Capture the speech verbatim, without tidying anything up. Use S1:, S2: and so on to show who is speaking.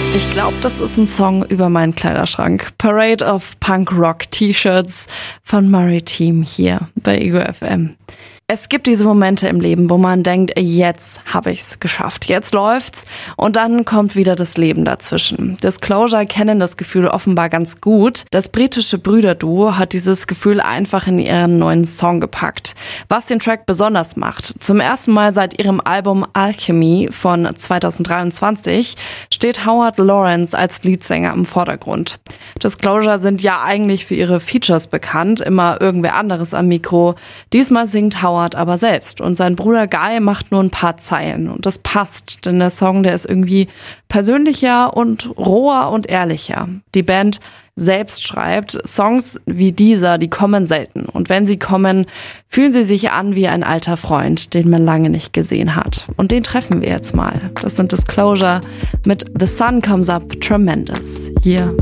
S1: Ich glaube, das ist ein Song über meinen Kleiderschrank. Parade of Punk Rock T-Shirts von Murray Team hier bei Ego F M. Es gibt diese Momente im Leben, wo man denkt, jetzt habe ich's geschafft, jetzt läuft's, und dann kommt wieder das Leben dazwischen. Disclosure kennen das Gefühl offenbar ganz gut. Das britische Brüderduo hat dieses Gefühl einfach in ihren neuen Song gepackt. Was den Track besonders macht: Zum ersten Mal seit ihrem Album Alchemy von zweitausenddreiundzwanzig steht Howard Lawrence als Leadsänger im Vordergrund. Disclosure sind ja eigentlich für ihre Features bekannt, immer irgendwer anderes am Mikro. Diesmal singt Howard aber selbst, und sein Bruder Guy macht nur ein paar Zeilen, und das passt, denn der Song, der ist irgendwie persönlicher und roher und ehrlicher. Die Band selbst schreibt, Songs wie dieser, die kommen selten, und wenn sie kommen, fühlen sie sich an wie ein alter Freund, den man lange nicht gesehen hat. Und den treffen wir jetzt mal. Das sind Disclosure mit The Sun Comes Up Tremendous hier